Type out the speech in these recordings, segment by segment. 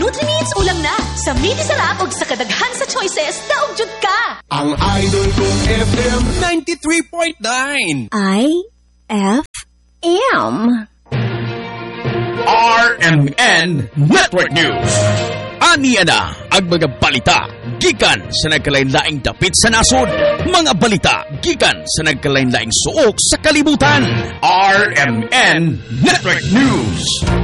Nutri-Meats ulam na. Sa mini sarap o sa kadaghan sa choices, daog jud ka. Ang idol kong FM 93.9 IFM RMN Network News. Aniya na ang mga balita gikan sa nagkalain-laing dapit sa nasod. Mga balita gikan sa nagkalain-laing suok sa kalibutan. RMN Network News.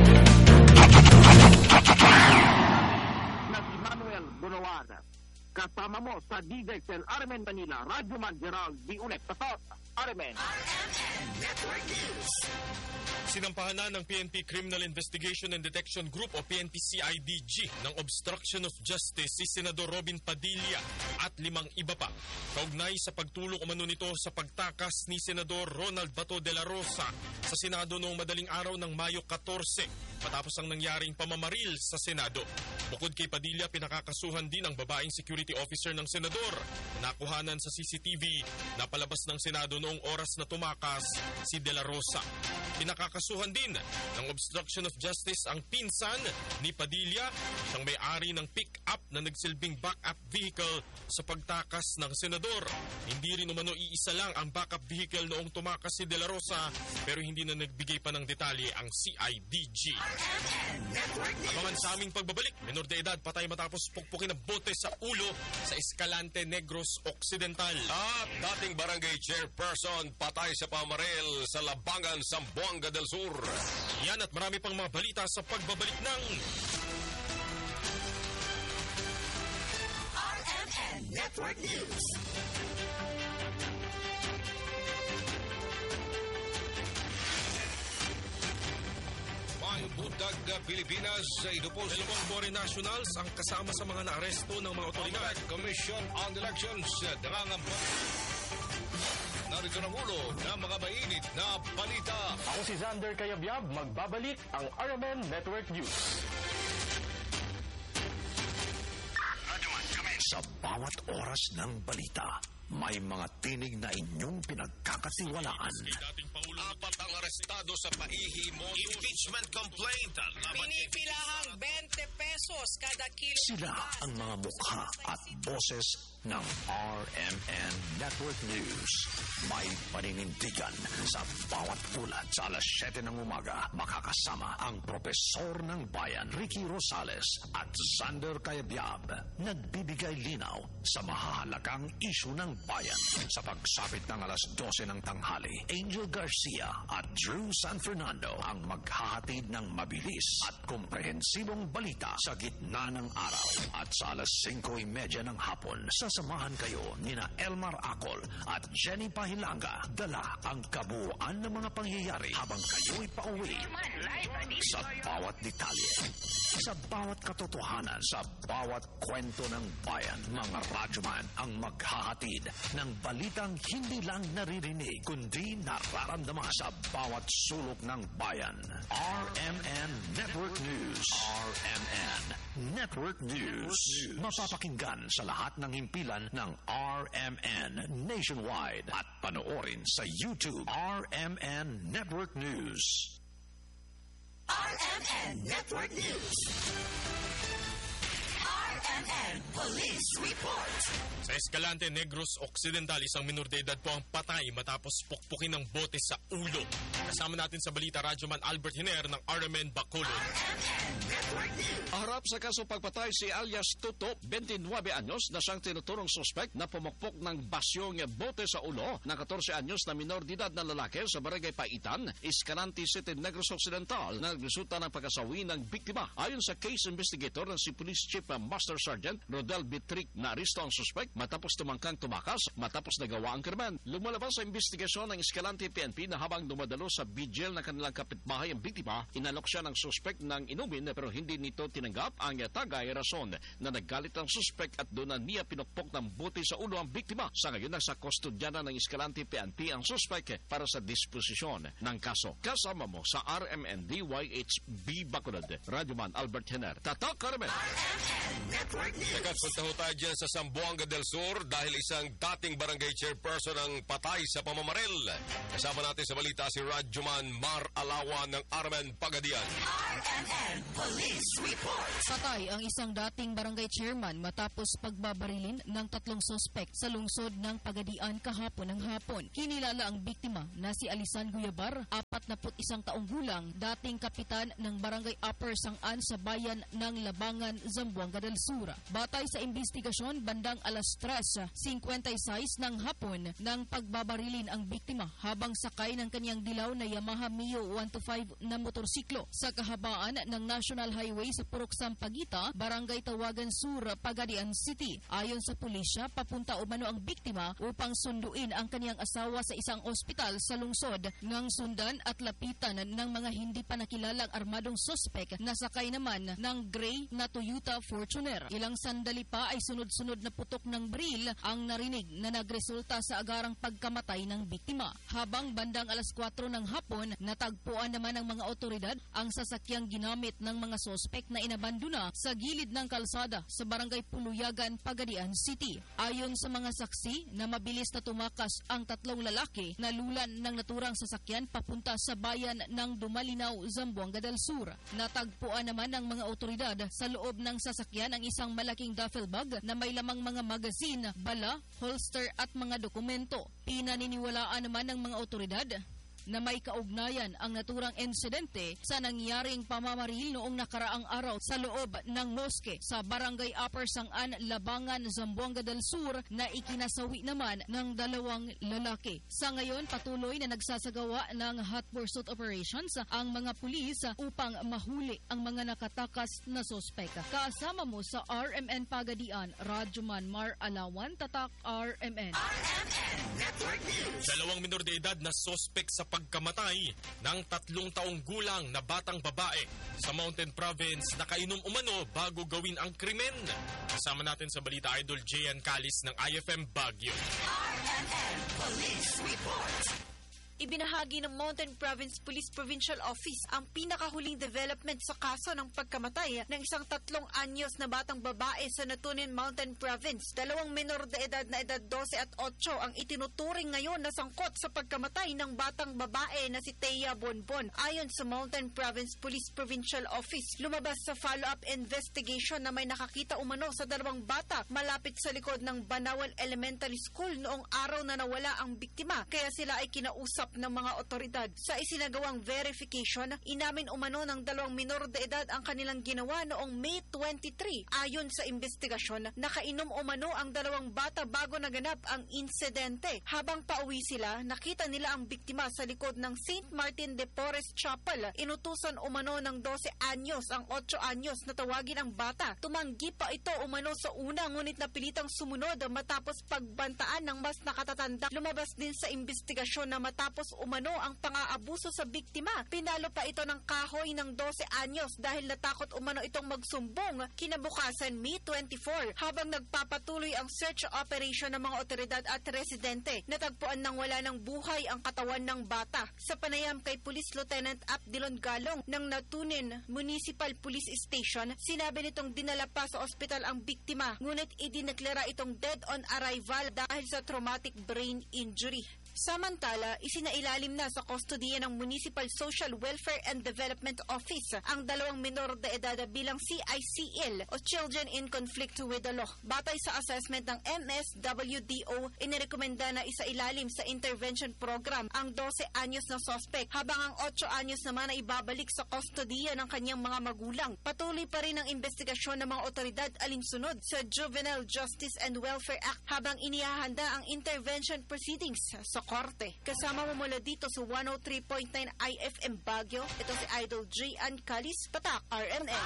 Manuel Bunawan, kasama mo sa DJX and RMN Manila, Radyoman Gerald D. Ulet, Tatot, RMN Network News. Sinampahan na ng PNP Criminal Investigation and Detection Group o PNP-CIDG ng obstruction of justice si Senador Robin Padilla at 5 iba pa. Kaugnay sa pagtulong umano nito sa pagtakas ni Senador Ronald Bato de la Rosa sa Senado noong madaling araw ng Mayo 14 matapos ang nangyaring pamamaril sa Senado. Bukod kay Padilla, pinakakasuhan din ang babaeng security officer ng Senador. Nakuhanan sa CCTV na palabas ng Senado noong oras na tumakas si de la Rosa. Pinakakasuhan din ng obstruction of justice ang pinsan ni Padilla, siyang may-ari ng pick-up na nagsilbing backup vehicle sa pagtakas ng Senador. Hindi rin umano iisa lang ang backup vehicle noong tumakas si de la Rosa, pero hindi na nagbigay pa ng detalye ang CIDG. Abangan sa aming pagbabalik, menor de edad patay matapos pukpukin ng bote sa ulo sa Escalante Negros Occidental. At dating barangay chairperson patay sa pamaril sa Labangan, Zamboanga del Sur. Yan at marami pang mga balita sa pagbabalik ng RMN Network News. Budag Pilipinas sa idupos dalawang foreign nationals ang kasama sa mga naaresto ng mga otoridad. Commission on Elections nangangamba. Narito ang ulo ng mga mainit na balita. Ako si Xander Cayabyab, magbabalik ang RMN Network News. Sa bawat oras ng balita, may mga tinig na inyong pinagkakatiwalaan. Dating Pangulo Apat ang arestado sa pahihimos impeachment complaint. Pinipilahang 20 pesos kada kilo. Sila ang mga mukha at boses ng RMN Network News. May paninindigan sa bawat ulat. Sa alas 7 ng umaga, makakasama ang Propesor ng Bayan, Ricky Rosales at Xander Cayabyab. Nagbibigay linaw sa mahahalagang isyu ng bayan. Sa pagsapit ng alas 12 ng tanghali, Angel Garcia at Drew San Fernando ang maghahatid ng mabilis at komprehensibong balita sa gitna ng araw. At sa alas 5:30 ng hapon, sasamahan kayo nina Elmar Acol at Jenny Pahilanga. Dala ang kabuuan ng mga pangyayari habang kayo'y pauwi. Sa bawat detalye, sa bawat katotohanan, sa bawat kwento ng bayan, mga radyoman ang maghahatid ng balitang hindi lang naririnig, kundi nararamdaman sa bawat sulok ng bayan. RMN Network News. RMN Network News. Mapapakinggan sa lahat ng himpilan ng RMN nationwide at panoorin sa YouTube. RMN Network News. RMN Network News. RMN Police Report. Sa Escalante Negros Occidental, isang minor de edad po ang patay matapos pukpukin ng bote sa ulo. Kasama natin sa balita, Radyoman Albert Hiner ng RMN Bacolod. Harap sa kaso pagpatay si alias Tuto, 29 anyos na siyang tinuturong suspect na pumukpok ng basyong bote sa ulo ng 14 anyos na minor de edad na lalaki sa Barangay Paitan, Escalante City, Negros Occidental na nagresulta ng pagkasawi ng biktima. Ayon sa case investigator ng si Police Chief Master Sergeant Rodel Bitric, na aresto ang suspect matapos tumangkang tumakas matapos nagawa ang krimen. Lumalabas sa investigasyon ng Escalante PNP na habang dumadalo sa vigil ng kanilang kapitbahay ang biktima, inalok siya ng suspect ng inumin pero hindi nito tinanggap ang tagay rason na naggalit ang suspect at doon na niya pinukpok ng bote sa ulo ang biktima. Sa ngayon nasa kustodyanan ng Escalante PNP ang suspect para sa disposisyon ng kaso. Kasama mo sa RMN DYHB Bacolod, Radyoman Albert Hener. Tatak Carmen. Nagkapunta ho tayo dyan sa Zamboanga del Sur dahil isang dating barangay chairperson ang patay sa pamamaril. Kasama natin sa balita si Radyoman Mar Alawa ng RMN Pagadian. RMN Police Report. Sa Napatay ang isang dating barangay chairman matapos pagbabarilin ng 3 sospek sa lungsod ng Pagadian kahapon ng hapon. Kinilala ang biktima na si Alisan Guyabar, 41 taong gulang, dating kapitan ng barangay Upper Sangan sa bayan ng Labangan, Zamboanga del Sur. Batay sa investigasyon, bandang alas 3:56 ng hapon nang pagbabarilin ang biktima habang sakay ng kanyang dilaw na Yamaha Mio 125 na motorsiklo sa kahabaan ng National Highway sa Purok Sampaguita, Barangay Tawagan Sur, Pagadian City. Ayon sa pulisya, papunta umano ang biktima upang sunduin ang kanyang asawa sa isang ospital sa lungsod nang sundan at lapitan ng mga hindi pa nakilalang armadong sospek na sakay naman ng gray na Toyota Fortuner. Ilang sandali pa ay sunod-sunod na putok ng baril ang narinig na nagresulta sa agarang pagkamatay ng biktima. Habang bandang alas 4 ng hapon, natagpuan naman ng mga otoridad ang sasakyang ginamit ng mga sospek na inabandona sa gilid ng kalsada sa Barangay Puluyagan, Pagadian City. Ayon sa mga saksi na mabilis na tumakas ang 3 lalaki na lulan ng naturang sasakyan papunta sa bayan ng Dumalinaw, Zamboanga del Sur. Natagpuan naman ng mga otoridad sa loob ng sasakyan ang isang malaking duffel bag na may lamang mga magazine, bala, holster at mga dokumento. Pinaniniwalaan naman ng mga otoridad na may kaugnayan ang naturang insidente sa nangyaring pamamaril noong nakaraang araw sa loob ng moske sa Barangay Upper Sangan, Labangan, Zamboanga del Sur na ikinasawi naman ng 2 lalaki. Sa ngayon, patuloy na nagsasagawa ng hot pursuit operations ang mga pulis upang mahuli ang mga nakatakas na sospek. Kasama mo sa RMN Pagadian, Radyoman Mar Alawan, Tatak RMN. Network News. 2 minor de edad na sospek sa pagkamatay ng 3 taong gulang na batang babae sa Mountain Province na kainom umano bago gawin ang krimen. Kasama natin sa balita Idol Jan Calis ng IFM Baguio. RMN Police Report. Ibinahagi ng Mountain Province Police Provincial Office ang pinakahuling development sa kaso ng pagkamatay ng isang 3 anyos na batang babae sa Natunin Mountain Province. 2 minor de edad na edad 12 at 8 ang itinuturing ngayon na sangkot sa pagkamatay ng batang babae na si Thea Bonbon. Ayon sa Mountain Province Police Provincial Office, lumabas sa follow-up investigation na may nakakita umano sa 2 bata malapit sa likod ng Banawan Elementary School noong araw na nawala ang biktima, kaya sila ay kinausap ng mga otoridad. Sa isinagawang verification, inamin umano ng 2 minor de edad ang kanilang ginawa noong May 23. Ayon sa investigasyon, nakainom umano ang 2 bata bago naganap ang insidente. Habang pauwi sila, nakita nila ang biktima sa likod ng St. Martin de Porres Chapel. Inutusan umano ng 12 anyos ang 8 anyos na tawagin ang bata. Tumanggi pa ito umano sa una, ngunit napilitang sumunod matapos pagbantaan ng mas nakatatanda. Lumabas din sa investigasyon na matapos umano ang pang-aabuso sa biktima, pinalo pa ito ng kahoy ng 12 anyos dahil natakot umano itong magsumbong. Kinabukasan, May 24, habang nagpapatuloy ang search operation ng mga otoridad at residente, natagpuan ng wala ng buhay ang katawan ng bata. Sa panayam kay Police Lieutenant Abdilon Galong ng Natunin Municipal Police Station, sinabi nitong dinala pa sa ospital ang biktima, ngunit idineklara itong dead on arrival dahil sa traumatic brain injury. Samantala, isinailalim na sa kustodiya ng Municipal Social Welfare and Development Office ang 2 minor de edad bilang CICL o Children in Conflict with the Law. Batay sa assessment ng MSWDO, inirekomenda na isailalim sa intervention program ang 12 anyos na suspect, habang ang 8 anyos naman ay ibabalik sa kustodiya ng kanyang mga magulang. Patuloy pa rin ang investigasyon ng mga otoridad alinsunod sa Juvenile Justice and Welfare Act habang inihahanda ang intervention proceedings sa korte. Kasama mo mula dito sa 103.9 IFM Baguio, ito si Idol Jan Calis, Tatak RMN.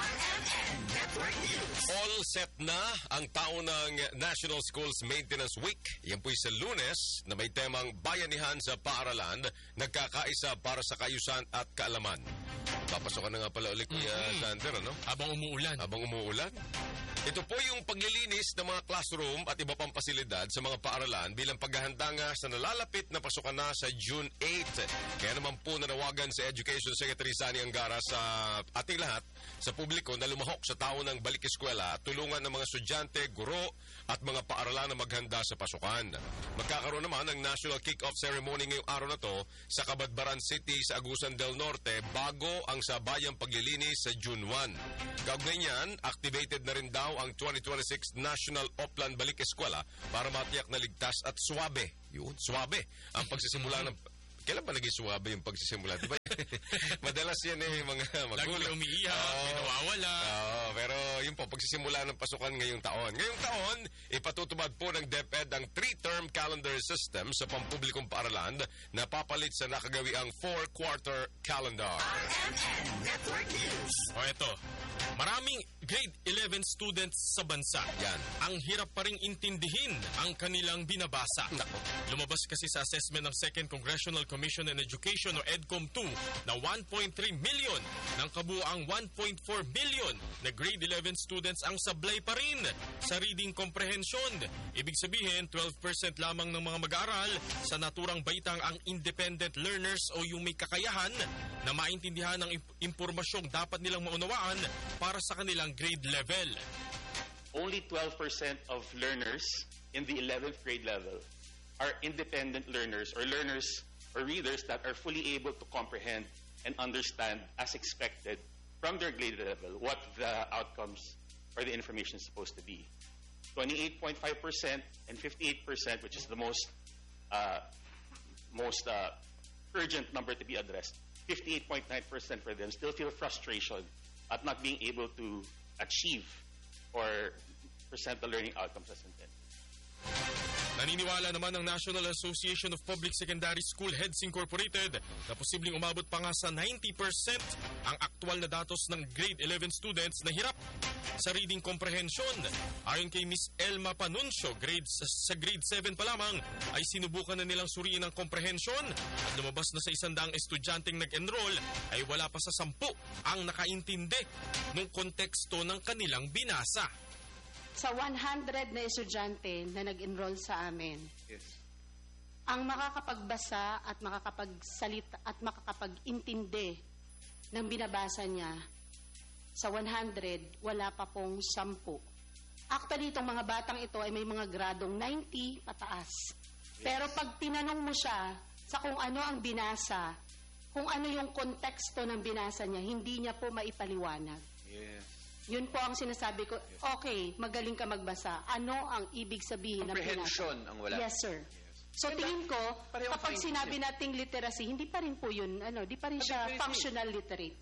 All set na ang taon ng National Schools Maintenance Week. Yan po'y sa Lunes na may temang bayanihan sa paaralan, nagkakaisa para sa kayusan at kaalaman. Papasok ka na nga pala ulit, Kuya Sander, ano? Habang umuulan. Habang umuulan. Ito po yung paglilinis ng mga classroom at iba pang pasilidad sa mga paaralan bilang paghahanda nga sa nalalapit na pasukan na sa June 8. Kaya naman po nanawagan si Education Secretary Sani Angara sa ating lahat, sa publiko na lumahok sa taon ng balik eskwela at tulungan ng mga estudyante, guro at mga paaralan na maghanda sa pasukan. Magkakaroon naman ng National Kick-Off Ceremony ngayong araw na to sa Cabadbaran City sa Agusan del Norte bago ang sabayang paglilinis sa June 1. Kaugnay niyan, activated na rin daw ang 2026 National Oplan Balik Eskwela para matiyak na ligtas at suwabe. Yun, suwabe. Ang pagsisimula ng... Kailan ba naging suwabe yung pagsisimula? Diba? Madalas yan mga magulo. Lagi umiiyak, nawawala. Pero yun po, pagsisimula ng pasukan ngayong taon. Ngayong taon, ipatutupad po ng DepEd ang 3-term calendar system sa pampublikong paaralan na papalit sa nakagawiang 4-quarter calendar. RMN Network News. O eto, maraming grade 11 students sa bansa. Yan. Ang hirap pa ring intindihin ang kanilang binabasa. Lumabas kasi sa assessment ng 2nd Congressional Commission on Education o EDCOM 2 na 1.3 million ng kabuuang 1.4 million na grade 11 students ang sablay pa rin sa reading comprehension. Ibig sabihin, 12% lamang ng mga mag-aaral sa naturang baitang ang independent learners o yung may kakayahan na maintindihan ang impormasyong dapat nilang maunawaan para sa kanilang grade level. Only 12% of learners in the 11th grade level are independent learners or learners or readers that are fully able to comprehend and understand as expected from their grade level what the outcomes or the information is supposed to be. 28.5% and 58%, which is the most urgent number to be addressed, 58.9% for them still feel frustration at not being able to achieve or present the learning outcomes as intended. Naniniwala naman ng National Association of Public Secondary School Heads Incorporated na posibleng umabot pa nga sa 90% ang aktual na datos ng grade 11 students na hirap sa reading comprehension. Ayon kay Miss Elma Panuncio, sa grade 7 pa lamang ay sinubukan na nilang suriin ang comprehension at lumabas na sa 100 estudyanteng nag-enroll ay wala pa sa 10 ang nakaintindi ng konteksto ng kanilang binasa. Sa 100 na estudyante na nag-enroll sa amin, ang makakapagbasa at makakapagsalita at makakapag-intindi ng binabasa niya, sa 100, wala pa pong 10. Actually, itong mga batang ito ay may mga gradong 90 pataas. Pero pag tinanong mo siya sa kung ano ang binasa, kung ano yung konteksto ng binasa niya, hindi niya po maipaliwanag. Yes. Yun po ang sinasabi ko, okay, magaling ka magbasa. Ano ang ibig sabihin ng binasa? Comprehension ang wala. Yes, sir. So tingin ko, kapag sinabi nating literacy, hindi pa rin po yun, di pa rin siya functional literate.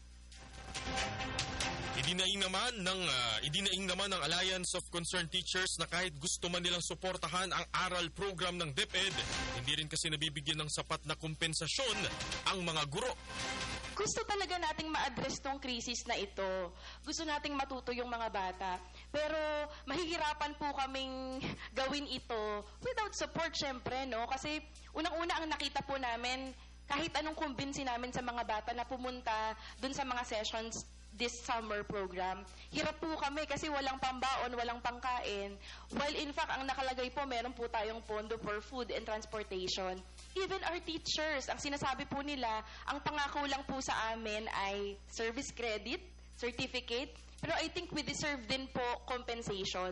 Idinaing naman ng Alliance of Concerned Teachers na kahit gusto man nilang suportahan ang aral program ng DepEd, hindi rin kasi nabibigyan ng sapat na kompensasyon ang mga guro. Gusto talaga nating ma-address tong krisis na ito. Gusto nating matuto yung mga bata. Pero mahihirapan po kaming gawin ito without support, syempre, no? Kasi unang-una ang nakita po namin, kahit anong kumbinsi namin sa mga bata na pumunta dun sa mga sessions this summer program, hirap po kami kasi walang pambaon, walang pangkain. While in fact, ang nakalagay po, meron po tayong pondo for food and transportation. Even our teachers, ang sinasabi po nila, ang pangako lang po sa amin ay service credit, certificate, pero I think we deserve din po compensation.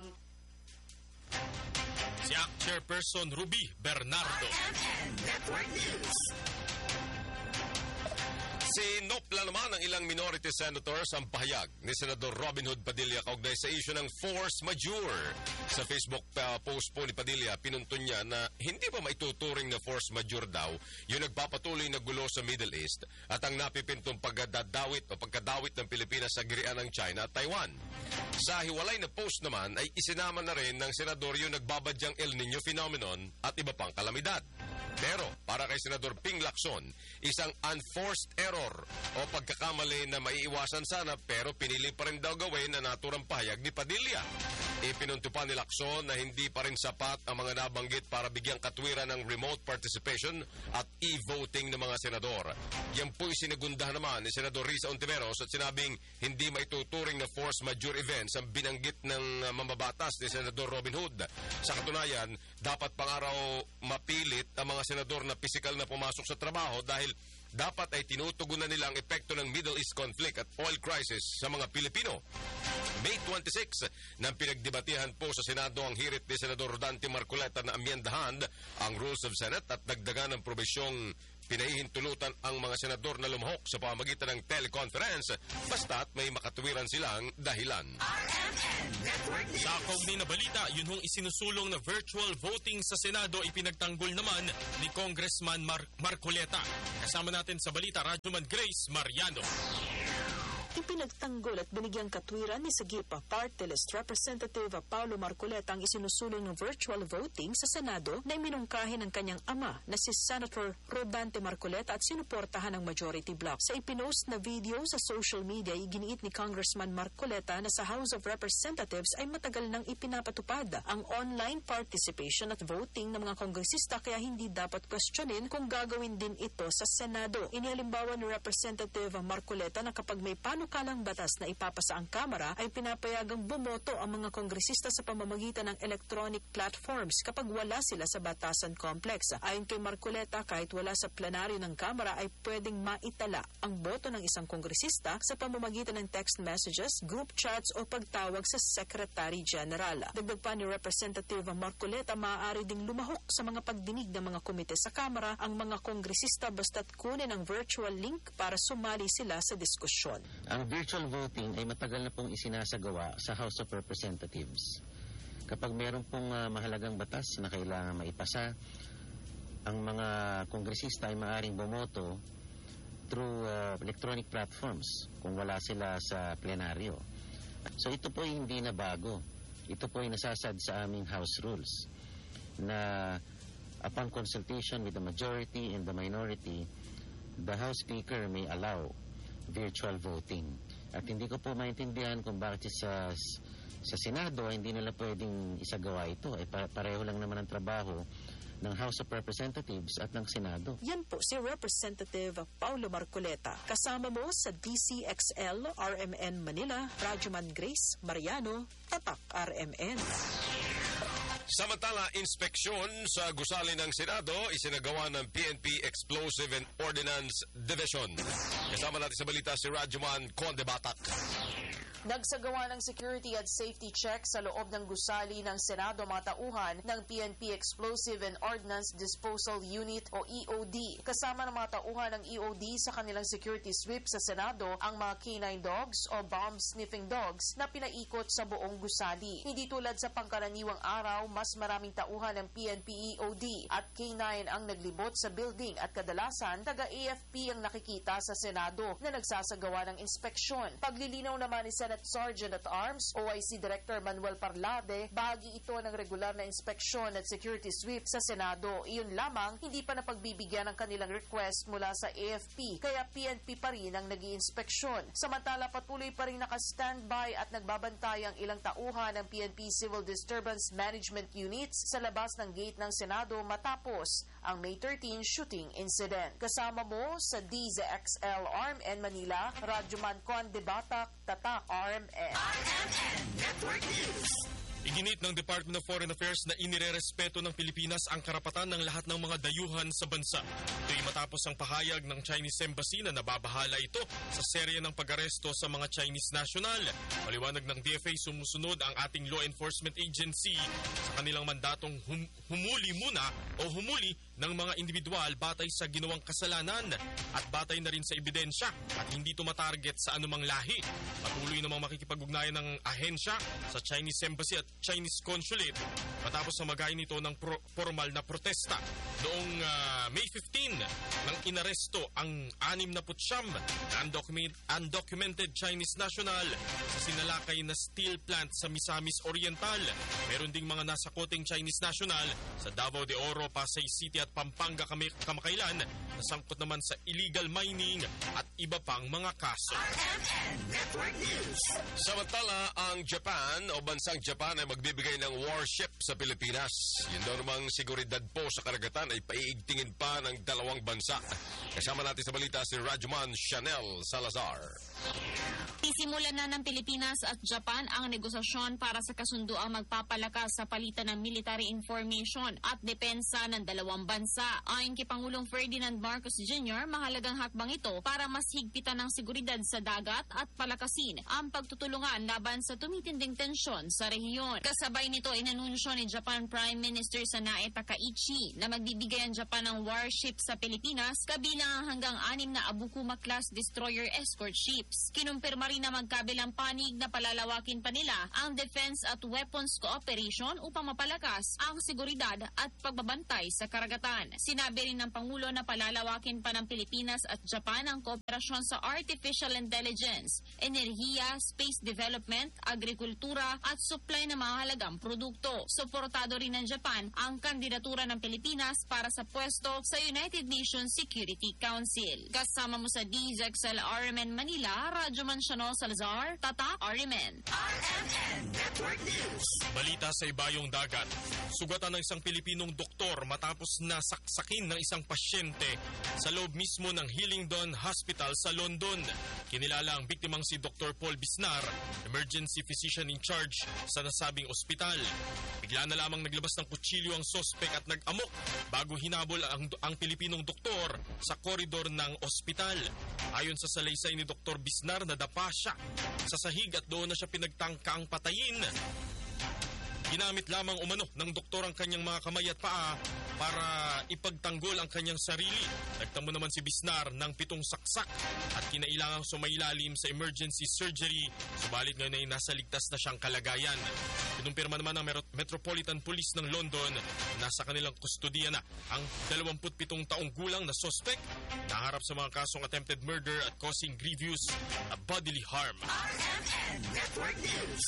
Si ACT Chairperson Ruby Bernardo. Network News. Sinopla naman ng ilang minority senators ang pahayag ni Senador Robin Hood Padilla kaugnay sa issue ng force majeure. Sa Facebook post po ni Padilla, pinuntun niya na hindi pa maituturing na force majeure daw yung nagpapatuloy na gulo sa Middle East at ang napipintong pagkadawit ng Pilipinas sa girian ng China at Taiwan. Sa hiwalay na post naman ay isinama na rin ng senador yung nagbabadyang El Nino phenomenon at iba pang kalamidad. Pero para kay Senador Ping Lacson, isang unforced error o pagkakamali na maiiwasan sana pero pinili pa rin daw gawin na naturang pahayag ni Padilla. Ipinunto pa ni Lacson na hindi pa rin sapat ang mga nabanggit para bigyang katwiran ng remote participation at e-voting ng mga senador. Yan po'y sinigundahan naman ni Senador Risa Ontiveros at sinabing hindi maituturing na force majeure events ang binanggit ng mambabatas ni Senador Robin Hood. Sa katunayan, dapat pangaraw mapilit ang mga senador na pisikal na pumasok sa trabaho dahil dapat ay tinutugunan nila ang epekto ng Middle East conflict at oil crisis sa mga Pilipino. May 26 nang pinagdebatihan po sa Senado ang hirit ni Senador Dante Marcoleta na amyendahan ang Rules of Senate at dagdagan ng probisyong pinahihintulutan ang mga senador na lumahok sa pamamagitan ng teleconference basta't may makatuwiran silang dahilan. Sa kaugnay na balita, yun hong isinusulong na virtual voting sa Senado ipinagtanggol naman ni Congressman Marcoleta. Kasama natin sa balita, Radyoman Grace Mariano. Ipinagtanggol at binigyang katwiran ni Sagipa Party List Representative Paulo Marcoleta ang isinusulong ng virtual voting sa Senado na iminungkahi ng kanyang ama na si Senator Rodante Marcoleta at sinuportahan ng majority bloc. Sa ipinost na video sa social media, iginiit ni Congressman Marcoleta na sa House of Representatives ay matagal nang ipinapatupad ang online participation at voting ng mga kongresista kaya hindi dapat questionin kung gagawin din ito sa Senado. Inihalimbawa ni Representative Marcoleta na kapag may panukalang batas na ipapasa ang Kamara ay pinapayagang bumoto ang mga kongresista sa pamamagitan ng electronic platforms kapag wala sila sa batasan complex. Ayon kay Marcoleta, kahit wala sa plenaryo ng Kamara ay pwedeng maitala ang boto ng isang kongresista sa pamamagitan ng text messages, group chats o pagtawag sa Secretary General. Dagdag pa ni Representative Marcoleta, maaari ding lumahok sa mga pagdinig ng mga komite sa Kamara ang mga kongresista basta't kunin ang virtual link para sumali sila sa diskusyon. Ang virtual voting ay matagal na pong isinasagawa sa House of Representatives. Kapag meron pong mahalagang batas na kailangan maipasa, ang mga kongresista ay maaaring bumoto through electronic platforms kung wala sila sa plenaryo. So ito po ay hindi na bago. Ito po ay nasasad sa aming House Rules na upon consultation with the majority and the minority, the House Speaker may allow virtual voting. At hindi ko po maintindihan kung bakit sa Senado hindi nila pwedeng isagawa ito. Pareho lang naman ang trabaho ng House of Representatives at ng Senado. Yan po si Representative Paulo Marcoleta. Kasama mo sa DCXL RMN Manila, Radyoman Grace Mariano, Tatak RMN. Samantala, inspeksyon sa gusali ng Senado isinagawa ng PNP Explosive and Ordnance Division. Kasama natin sa balita si Radyoman Conde Batak. Nagsagawa ng security at safety check sa loob ng gusali ng Senado mga tauhan ng PNP Explosive and Ordnance Disposal Unit o EOD. Kasama ng mga tauhan ng EOD sa kanilang security sweep sa Senado ang mga canine dogs o bomb-sniffing dogs na pinaikot sa buong gusali. Hindi tulad sa pangkaraniwang araw, mas maraming tauhan ng PNP EOD at canine ang naglibot sa building at kadalasan taga-AFP ang nakikita sa Senado na nagsasagawa ng inspeksyon. Paglilinaw naman ni Senate Sergeant at Arms, OIC Director Manuel Parlade, bahagi ito ng regular na inspeksyon at security sweep sa Senado. Iyon lamang, hindi pa napagbibigyan ng kanilang request mula sa AFP, kaya PNP pa rin ang nag-iinspeksyon. Samantala, patuloy pa rin naka-standby at nagbabantay ang ilang tauhan ng PNP Civil Disturbance Management Units sa labas ng gate ng Senado matapos ang May 13 shooting incident. Kasama mo sa DZXL RMN Manila, Radyoman Conde Batak, Tatak RMN Network News. Iginit ng Department of Foreign Affairs na inirerespeto ng Pilipinas ang karapatan ng lahat ng mga dayuhan sa bansa. Ito'y matapos ang pahayag ng Chinese Embassy na nababahala ito sa serye ng pag-aresto sa mga Chinese national. Paliwanag ng DFA, sumusunod ang ating law enforcement agency sa kanilang mandatong humuli muna o humuli ng mga individual batay sa ginawang kasalanan at batay na rin sa ebidensya at hindi tumatarget sa anumang lahi. Patuloy namang makikipag-ugnayan ng ahensya sa Chinese Embassy at Chinese Consulate matapos na magayin ito ng formal na protesta. Noong May 15, nang inaresto ang 69 na undocumented Chinese national sa sinalakay na steel plant sa Misamis Oriental. Meron ding mga nasakoting Chinese national sa Davao de Oro, Pasay City at Pampanga kamakailan na sangkot naman sa illegal mining at iba pang mga kaso. Samantala, ang Japan o bansang Japan ay magbibigay ng warship sa Pilipinas. Yun daw namang seguridad po sa karagatan ay paiigtingin pa ng dalawang bansa. Kasama natin sa balita si Rajuman Chanel Salazar. Isimulan na ng Pilipinas at Japan ang negosasyon para sa kasunduang magpapalakas sa palitan ng military information at depensa ng dalawang bansa. Ayon kay Pangulong Ferdinand Marcos Jr., mahalagang hakbang ito para mas higpitan ng seguridad sa dagat at palakasin ang pagtutulungan laban sa tumitinding tensyon sa rehiyon. Kasabay nito, inanunsyo ni Japan Prime Minister Sanae Takaichi na magbibigay ang Japan ng warship sa Pilipinas, kabilang ang hanggang 6 na Abukuma-class destroyer escort ships. Kinumpirma rin na magkabilang panig na palalawakin pa nila ang defense at weapons cooperation upang mapalakas ang seguridad at pagbabantay sa karagatan. Sinabi rin ng Pangulo na palalawakin pa ng Pilipinas at Japan ang kooperasyon sa artificial intelligence, enerhiya, space development, agrikultura at supply ng mahalagang produkto. Suportado rin ng Japan ang kandidatura ng Pilipinas para sa pwesto sa United Nations Security Council. Kasama mo sa DZXL RMN Manila, Rajuman Chanel Salazar, Tata RMN. RMN Network News. Balita sa ibayong dagat. Sugatan ng isang Pilipinong doktor matapos na saksakin ng isang pasyente sa loob mismo ng Hillingdon Hospital sa London. Kinilala ang biktimang si Dr. Paul Bisnar, emergency physician in charge sa nasabing ospital. Bigla na lamang naglabas ng kutsilyo ang sospek at nag-amok bago hinabol ang Pilipinong doktor sa koridor ng ospital. Ayon sa salaysay ni Dr. Bisnar, nadapa siya sa sahig at doon na siya pinagtangkaang patayin. Ginamit lamang umano ng doktor ang kanyang mga kamay at paa para ipagtanggol ang kanyang sarili. Nagtamo naman si Bisnar ng 7 saksak at kinailangang sumailalim sa emergency surgery, subalit ngayon ay nasa ligtas na siyang kalagayan. Kinumpirma naman ng Metropolitan Police ng London na nasa kanilang kustodiya na ang 27 taong gulang na suspect na harap sa mga kasong attempted murder at causing grievous bodily harm. RMN Network News.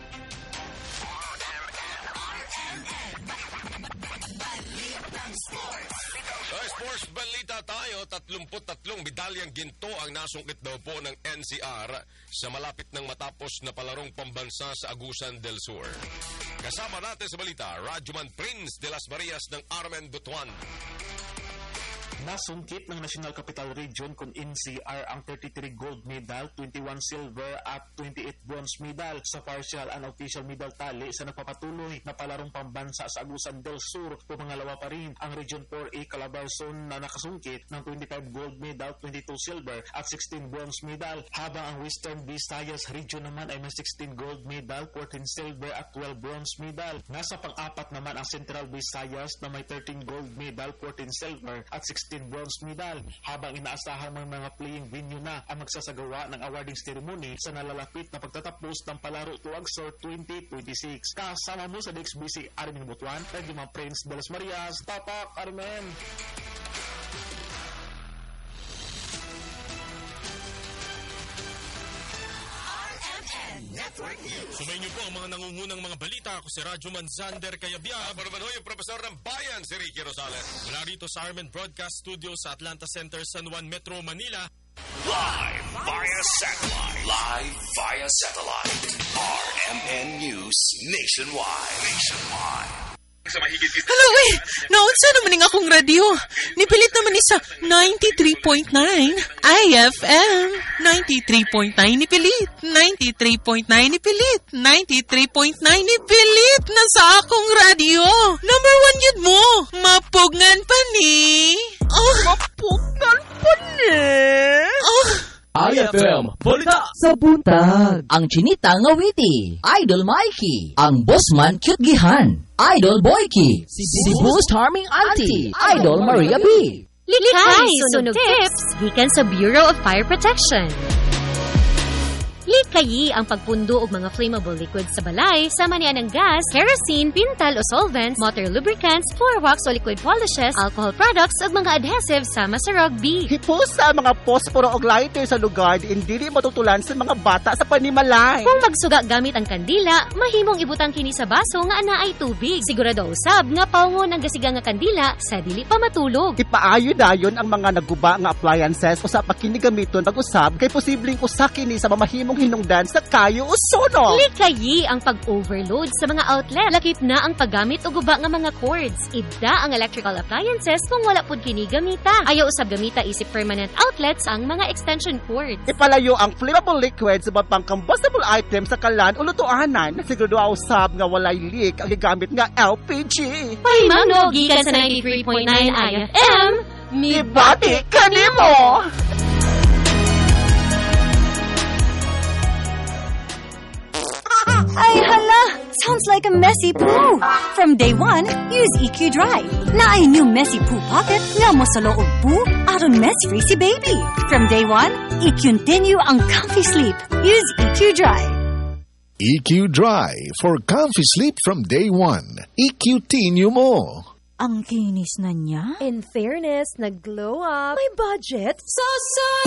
Sports balita tayo, 33 medalyang ginto ang nasungkit daw po ng NCR sa malapit ng matapos na palarong pambansa sa Agusan del Sur. Kasama natin sa balita, Rajuman Prince de las Marias ng Armen Butuan. Nasungkit ng National Capital Region kung NCR ang 33 gold medal, 21 silver at 28 bronze medal sa partial and official medal tally sa nagpapatuloy na palarong pambansa sa Agusan del Sur. Pumangalawa pa rin ang Region 4A Calabarzon na nakasungkit ng 25 gold medal, 22 silver at 16 bronze medal, habang ang Western Visayas Region naman ay may 16 gold medal, 14 silver at 12 bronze medal. Nasa pang-apat naman ang Central Visayas na may 13 gold medal, 14 silver at 16 bronze medal, habang inaasahang mga playing venue na ang magsasagawa ng awarding ceremony sa nalalapit na pagtatapos ng palaro Tuagsor 2026. Kasama mo sa DXBC Armin Butuan, Rajuman Prince de las Marias, Tapak Armen. Network News. Sumayin niyo po ang mga nangungunang mga balita. Ako si Rajuman Zander Cayabyab. Para naman yung Profesor ng Bayan, si Ricky Rosales. Mula rito sa Armen Broadcast Studio sa Atlanta Center, San Juan Metro, Manila. Live via satellite. Live via satellite. RMN News Nationwide. Hello, naunsa naman ng akong radio. Nipilit naman isa 93.9 IFM. 93.9 nipilit. 93.9 nipilit. 93.9 nipilit na sa akong radio. Number 1 yun mo. Mapugngan pa ni. Mapugngan pa ni. IFM, balita sa buntag. Ang chinita nga witty, Idol Mikey. Ang bossman cute gihan, Idol Boyki. Si Cebu's charming auntie, Idol Maria B. Likhay, sunog tips, gikan sa Bureau of Fire Protection. Likayi ang pagpundo og mga flammable liquids sa balay, sama niya ng gas, kerosene, pintal o solvents, motor lubricants, floor wax o liquid polishes, alcohol products ug mga adhesives sama sa rugby. Hipos sa mga posporo o lighter sa lugar dili matutulan sa mga bata sa panimalay. Kung magsuga gamit ang kandila, mahimong ibutang kini sa baso nga anaay tubig. Sigurado usab nga paungon ang gasiga nga kandila sa dili pa matulog. Ipaayo dayon ang mga naguba nga appliances o sa kini gamiton pag-usab kay posibleng usa kini sa mamahimong hinungdan sa kayo o sunog. Likayi ang pag-overload sa mga outlet. Lakip na ang paggamit o guba nga mga cords. Ibda ang electrical appliances kung wala pud kini gamita. Ayaw usab gamita isip permanent outlets ang mga extension cords. Ipalayo ang flammable liquids sa pang combustible items sa kalan o lutuanan. Sigurado usab nga walay leak ang gigamit nga LPG. Pahimangno gikan sa 93.9 IFM. Mibati kanimo! Ay, hala! Sounds like a messy poo. From day one, use EQ Dry. Na ay new messy poo pocket nga mo sa loob poo, aron mess-free si baby. From day one, i-continue ang comfy sleep. Use EQ Dry. EQ Dry for comfy sleep from day one. EQ-tinyo mo. Ang kinis na niya. In fairness, nag-glow up. May budget. So